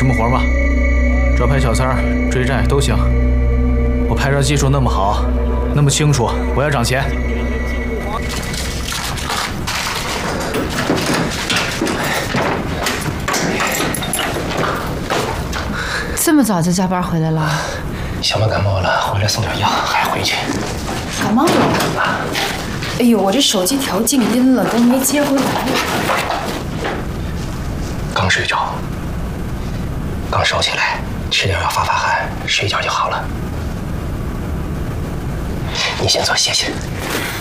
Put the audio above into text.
什么活吗？招拍小三儿、追债都行。我拍照技术那么好，那么清楚，我要涨钱。 这么早就加班回来了？ 小妹感冒了，回来送点药，还回去。 感冒了？哎呦，我这手机调静音了，都没接回来。 刚睡着，刚烧起来，吃点药发发汗，睡一觉就好了。你先坐歇歇。